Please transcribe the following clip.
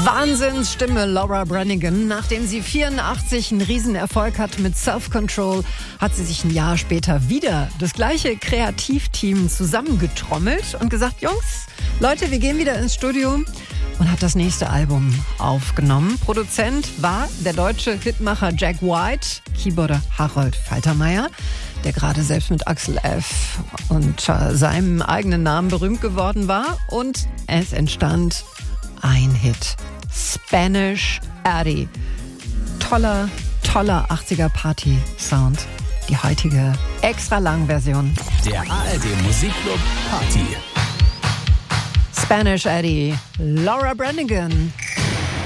Wahnsinnsstimme Laura Branigan. Nachdem sie 84 einen Riesenerfolg hat mit Self-Control, hat sie sich ein Jahr später wieder das gleiche Kreativteam zusammengetrommelt und gesagt, Jungs, Leute, wir gehen wieder ins Studio, und hat das nächste Album aufgenommen. Produzent war der deutsche Hitmacher Jack White, Keyboarder Harold Faltermeier, der gerade selbst mit Axel F. und seinem eigenen Namen berühmt geworden war. Und es entstand ein Hit. Spanish Eddie. Toller 80er Party-Sound. Die heutige extra lang Version. Der ARD Musikclub Party. Spanish Eddie, Laura Branigan.